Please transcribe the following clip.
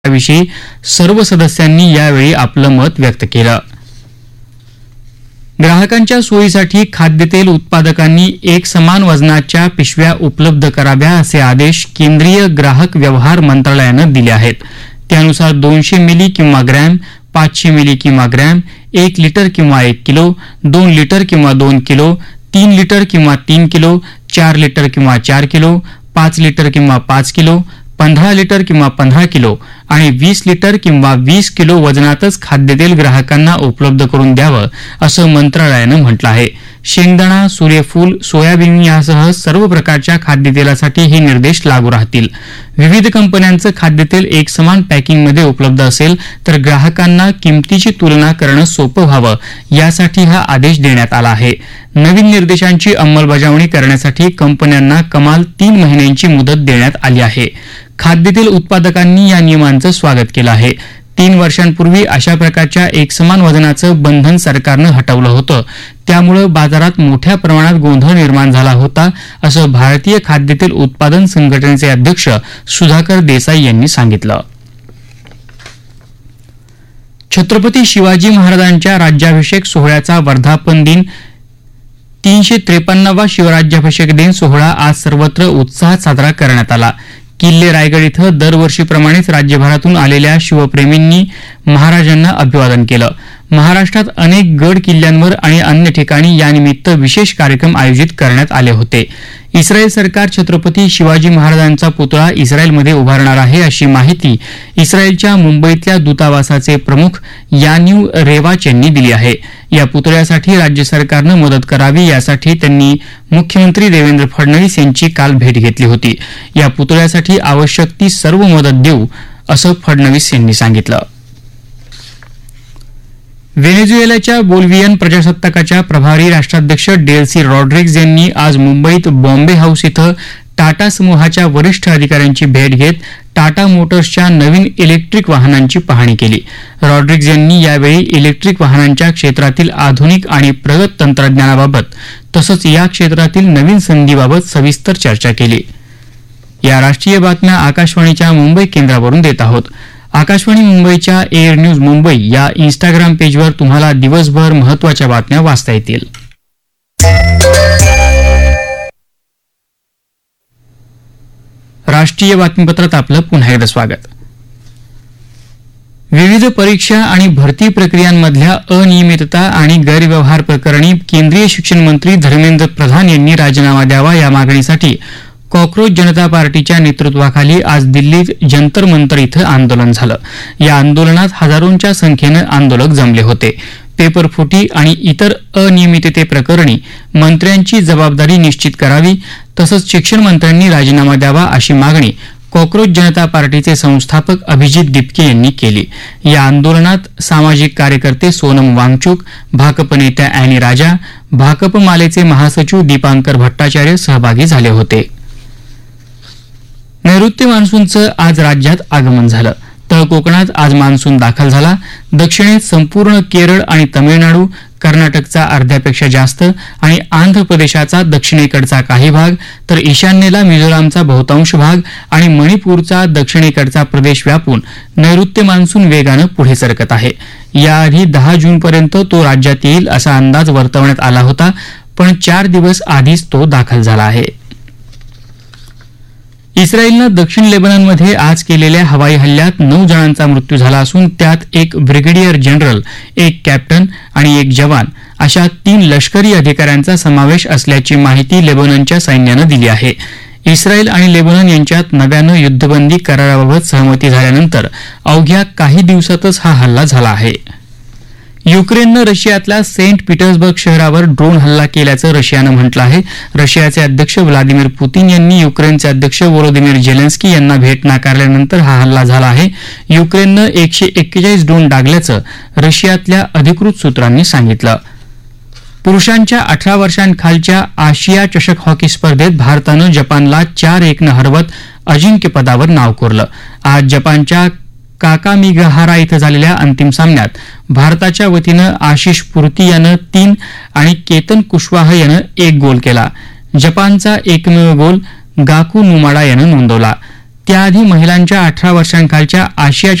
विषयी सर्व सदस्यांनी यावेळी आपलं मत व्यक्त केलं. ग्राहकांच्या सोयीसाठी खाद्यतेल उत्पादकांनी एक समान वजनाच्या पिशव्या उपलब्ध कराव्या असे आदेश केंद्रीय ग्राहक व्यवहार मंत्रालयानं दिले आहेत. त्यानुसार 200 मिली किंवा ग्रॅम, 500 मिली किंवा ग्रॅम, 1 लिटर किंवा 1 किलो, 2 लिटर किंवा 2 किलो, 3 लिटर किंवा 3 किलो, 4 लिटर किंवा 4 किलो, 5 लिटर किंवा 5 किलो, 15 लिटर किंवा 15 किलो आणि 20 लिटर किंवा 20 किलो वजनातच खाद्यतेल ग्राहकांना उपलब्ध करून द्यावं असं मंत्रालयानं म्हटलं आहे. शेंगदाणा, सूर्यफूल, सोयाबीन यासह सर्व प्रकारच्या खाद्यतेलासाठी हे निर्देश लागू राहतील. विविध कंपन्यांचं खाद्यतेल एकसमान पॅकिंगमध्ये उपलब्ध असेल तर ग्राहकांना किमतीची तुलना करणं सोपं व्हावं यासाठी हा आदेश देण्यात आला आहे. नवीन निर्देशांची अंमलबजावणी करण्यासाठी कंपन्यांना कमाल 3 महिन्यांची मुदत देण्यात आली आहे. खाद्यतेल उत्पादकांनी या नियमांचं स्वागत केलं आहे. 3 वर्षांपूर्वी अशा प्रकारच्या एकसमान वजनाचं बंधन सरकारनं हटवलं होतं. त्यामुळे बाजारात मोठ्या प्रमाणात गोंधळ निर्माण झाला होता असं भारतीय खाद्यतेल उत्पादन संघटनेचे अध्यक्ष सुधाकर देसाई यांनी सांगितलं. छत्रपती शिवाजी महाराजांच्या राज्याभिषेक सोहळ्याचा वर्धापन दिन 353वा शिवराज्याभिषेक दिन सोहळा आज सर्वत्र उत्साहात साजरा करण्यात आला. किल्ले रायगड इथं दरवर्षीप्रमाणेच राज्यभरातून आलेल्या शिवप्रेमींनी महाराजांना अभिवादन केलं. महाराष्ट्रात अनेक गड किल्ल्यांवर आणि अन्य ठिकाणी यानिमित्त विशेष कार्यक्रम आयोजित करण्यात आले होते. इस्रायल सरकार छत्रपती शिवाजी महाराजांचा पुतळा इस्रायलमध्ये उभारणार आहे अशी माहिती इस्रायलच्या मुंबईतल्या दूतावासाचे प्रमुख यानीव रेवाच यांनी दिली आहे. या पुतळ्यासाठी राज्य सरकारनं मदत करावी यासाठी त्यांनी मुख्यमंत्री देवेंद्र फडणवीस यांची काल भेट घेतली होती. या पुतळ्यासाठी आवश्यक ती सर्व मदत देऊ असं फडणवीस यांनी सांगितलं. व्हेनेझुएलाच्या बोल्व्हियन प्रजासत्ताकाच्या प्रभारी राष्ट्राध्यक्ष डेल्सी रॉड्रिग्ज यांनी आज मुंबईत बॉम्बे हाऊस इथं टाटा समूहाच्या वरिष्ठ अधिकाऱ्यांची भेट घेत टाटा मोटर्सच्या नवीन इलेक्ट्रिक वाहनांची पाहणी केली. रॉड्रिग्ज यांनी यावेळी इलेक्ट्रिक वाहनांच्या क्षेत्रातील आधुनिक आणि प्रगत तंत्रज्ञानाबाबत तसंच या क्षेत्रातील नवीन संधीबाबत सविस्तर चर्चा केली. या राष्ट्रीय बातम्या आकाशवाणीच्या मुंबई केंद्रावरून देत आहोत. आकाशवाणी मुंबईच्या एअर न्यूज मुंबई या इन्स्टाग्राम पेजवर तुम्हाला दिवसभर महत्त्वाच्या बातम्या वाचता येतील. राष्ट्रीय बातमीपत्रात आपलं पुन्हा एकदा स्वागत. विविध परीक्षा आणि भरती प्रक्रियांमधल्या अनियमितता आणि गैरव्यवहार प्रकरणी केंद्रीय शिक्षण मंत्री धर्मेंद्र प्रधान यांनी राजीनामा द्यावा या मागणीसाठी कॉक्रोच जनता पार्टीच्या नेतृत्वाखाली आज दिल्लीत जंतर मंतर इथं आंदोलन झालं. या आंदोलनात हजारोंच्या संख्येनं आंदोलक जमले होते. पेपरफुटी आणि इतर अनियमिततेप्रकरणी मंत्र्यांची जबाबदारी निश्चित करावी तसंच शिक्षण मंत्र्यांनी राजीनामा द्यावा अशी मागणी कॉक्रोच जनता पार्टीचे संस्थापक अभिजित दिपके यांनी केली. या आंदोलनात सामाजिक कार्यकर्ते सोनम वांगचुक, भाकप नेत्या अॅनी राजा, भाकप मालेचे महासचिव दीपांकर भट्टाचार्य सहभागी झाले होते. नैऋत्य मान्सूनचं आज राज्यात आगमन झालं. तळ कोकणात आज मान्सून दाखल झाला. दक्षिणेत संपूर्ण केरळ आणि तमिळनाडू, कर्नाटकचा अर्ध्यापेक्षा जास्त आणि आंध्र प्रदेशाचा दक्षिणेकडचा काही भाग तर ईशान्येला मिझोरामचा बहुतांश भाग आणि मणिपूरचा दक्षिणेकडचा प्रदेश व्यापून नैऋत्य मान्सून वेगानं पुढे सरकत आहे. याआधी 10 जूनपर्यंत तो राज्यात येईल असा अंदाज वर्तवण्यात आला होता, पण 4 दिवस आधीच तो दाखल झाला आहे. इस्रायलनं दक्षिण लेबननमध्ये आज केलेल्या हवाई हल्ल्यात 9 जणांचा मृत्यू झाला असून त्यात एक ब्रिगेडियर जनरल, एक कॅप्टन आणि एक जवान अशा 3 लष्करी अधिकाऱ्यांचा समावेश असल्याची माहिती लेबननच्या सैन्यानं दिली आहे. इस्रायल आणि लेबनन यांच्यात नव्यानं युद्धबंदी कराराबाबत सहमती झाल्यानंतर अवघ्या काही दिवसातच हा हल्ला झाला आहे. युक्रेननं रशियातल्या सेंट पीटर्सबर्ग शहरावर ड्रोन हल्ला केल्याचं रशियानं म्हटलं आहे. रशियाचे अध्यक्ष व्लादिमीर पुतीन यांनी युक्रेनचे अध्यक्ष व्लोदिमीर झेलेन्स्की यांना भेट नाकारल्यानंतर हा हल्ला झाला आहे. युक्रेननं 141 ड्रोन डागल्याचं रशियातल्या अधिकृत सूत्रांनी सांगितलं. पुरुषांच्या 18 वर्षांखालच्या आशिया चषक हॉकी स्पर्धेत भारतानं जपानला 4-1 हरवत अजिंक्यपदावर नाव कोरलं. आज जपानच्या काकामिगाहारा इथं झालेल्या अंतिम सामन्यात भारताच्या वतीनं आशिष पुरती यानं 3 आणि केतन कुशवाह यानं 1 गोल केला. जपानचा एकमेव गोल गाकू नुमाडा यानं नोंदवला. त्याआधी महिलांच्या 18 वर्षांखालच्या आशिया